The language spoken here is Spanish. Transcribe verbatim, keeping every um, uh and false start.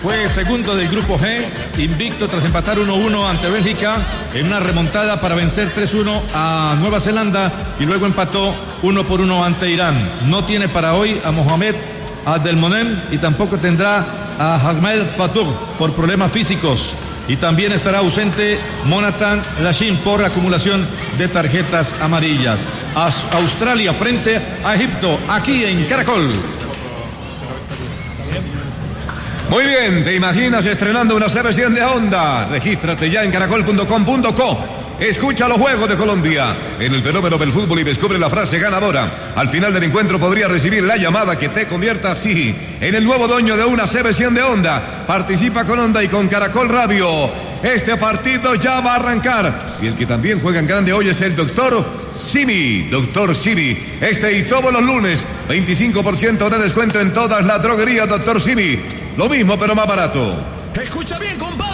Fue segundo del grupo G, invicto tras empatar uno uno ante Bélgica en una remontada para vencer tres uno a Nueva Zelanda y luego empató uno por uno ante Irán. No tiene para hoy a Mohamed Abdelmonem y tampoco tendrá a Ahmed Fatur por problemas físicos. Y también estará ausente Monatan Lashim por acumulación de tarjetas amarillas. As- Australia frente a Egipto, aquí en Caracol. Muy bien, ¿te imaginas estrenando una C B cien de Honda? Regístrate ya en caracol punto com punto co. Escucha los Juegos de Colombia en el fenómeno del fútbol y descubre la frase ganadora. Al final del encuentro podrías recibir la llamada que te convierta así en el nuevo dueño de una C B cien de Honda. Participa con Honda y con Caracol Radio. Este partido ya va a arrancar. Y el que también juega en grande hoy es el doctor Simi. Doctor Simi. Este y todos los lunes, veinticinco por ciento de descuento en todas las droguerías, doctor Simi. Lo mismo, pero más barato. Escucha bien, compadre.